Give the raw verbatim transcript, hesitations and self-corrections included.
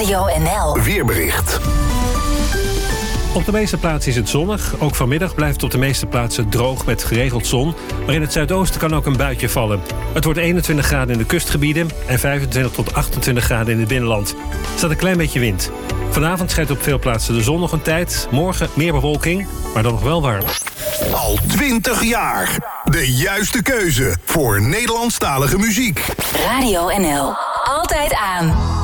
Radio N L. Weerbericht. Op de meeste plaatsen is het zonnig. Ook vanmiddag blijft het op de meeste plaatsen droog met geregeld zon. Maar in het zuidoosten kan ook een buitje vallen. Het wordt eenentwintig graden in de kustgebieden en vijfentwintig tot achtentwintig graden in het binnenland. Er staat een klein beetje wind. Vanavond schijnt op veel plaatsen de zon nog een tijd. Morgen meer bewolking, maar dan nog wel warm. Al twintig jaar. De juiste keuze voor Nederlandstalige muziek. Radio N L. Altijd aan.